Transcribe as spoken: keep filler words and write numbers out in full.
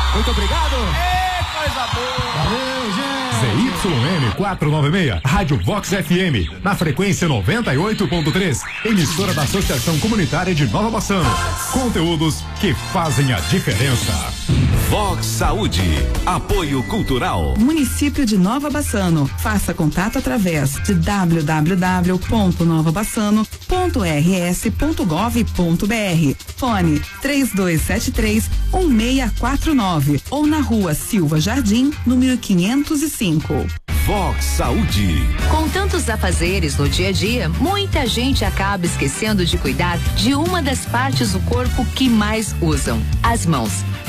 Muito obrigado. É, coisa boa. Valeu, gente. Z Y M quatrocentos e noventa e seis, Rádio Vox F M, na frequência noventa e oito ponto três, emissora da Associação Comunitária de Nova Bassano. Conteúdos que fazem a diferença. Vox Saúde, apoio cultural. Município de Nova Bassano. Faça contato através de w w w ponto nova bassano ponto r s ponto gov ponto b r. Fone três dois sete três um seis quatro nove ou na rua Silva Jardim, número quinhentos e cinco. Vox Saúde. Com tantos afazeres no dia a dia, muita gente acaba esquecendo de cuidar de uma das partes do corpo que mais usam, as mãos.